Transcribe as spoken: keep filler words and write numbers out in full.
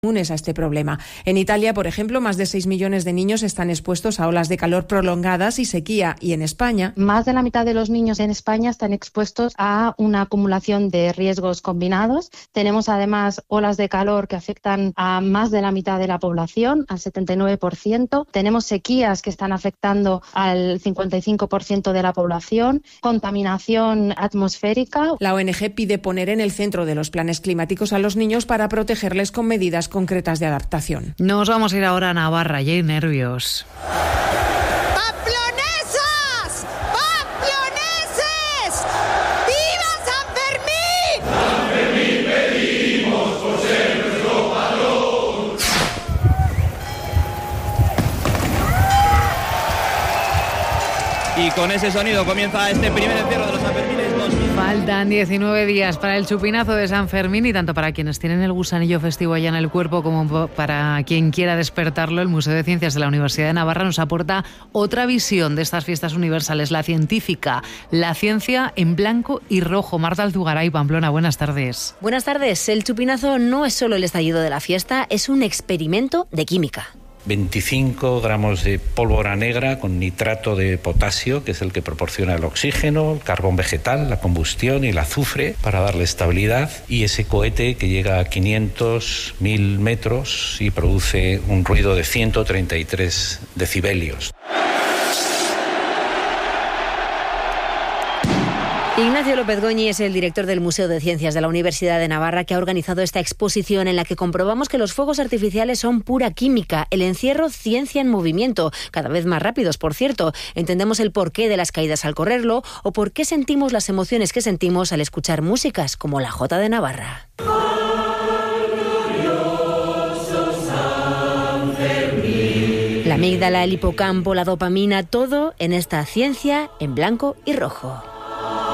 inmunes a este problema. En Italia, por ejemplo, más de seis millones de niños están expuestos a olas de calor prolongadas y sequía, y en España, más de la mitad de los niños en España están expuestos a una acumulación de riesgos combinados. Tenemos además olas de calor que afectan a más de la mitad de la población, al setenta y nueve por ciento. Tenemos sequías que están afectando al cincuenta y cinco por ciento de la población, contaminación atmosférica. La O N G pide poner en el centro de los planes climáticos a los niños para protegerles con medidas concretas de adaptación. Nos vamos a ir ahora a Navarra, y hay nervios. ¡Pamplonesas! ¡Pamploneses! ¡Viva San Fermín! San Fermín pedimos por ser nuestro patrón. Y con ese sonido comienza este primer encierro de los Sanfermines dos mil. Faltan diecinueve días para el chupinazo de San Fermín, y tanto para quienes tienen el gusanillo festivo allá en el cuerpo como para quien quiera despertarlo, el Museo de Ciencias de la Universidad de Navarra nos aporta otra visión de estas fiestas universales, la científica, la ciencia en blanco y rojo. Marta Alzugaray, Pamplona, buenas tardes. Buenas tardes. El chupinazo no es solo el estallido de la fiesta, es un experimento de química. veinticinco gramos de pólvora negra con nitrato de potasio, que es el que proporciona el oxígeno, el carbón vegetal, la combustión y el azufre para darle estabilidad, y ese cohete que llega a quinientos mil metros y produce un ruido de ciento treinta y tres decibelios. Ignacio López Goñi es el director del Museo de Ciencias de la Universidad de Navarra, que ha organizado esta exposición en la que comprobamos que los fuegos artificiales son pura química, el encierro ciencia en movimiento, cada vez más rápidos, por cierto. Entendemos el porqué de las caídas al correrlo, o por qué sentimos las emociones que sentimos al escuchar músicas como la Jota de Navarra. La amígdala, el hipocampo, la dopamina, todo en esta ciencia en blanco y rojo.